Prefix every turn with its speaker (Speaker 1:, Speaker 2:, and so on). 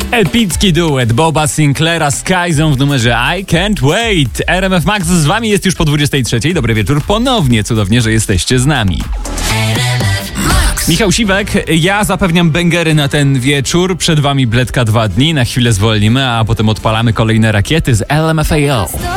Speaker 1: Epicki duet Boba Sinclaira z Kajzą w numerze I Can't Wait. RMF Max z wami jest już po 23. Dobry wieczór ponownie, cudownie, że jesteście z nami. Michał Siwek, ja zapewniam bęgery na ten wieczór. Przed wami Bledka 2 dni, na chwilę zwolnimy, a potem odpalamy kolejne rakiety z LMFAO.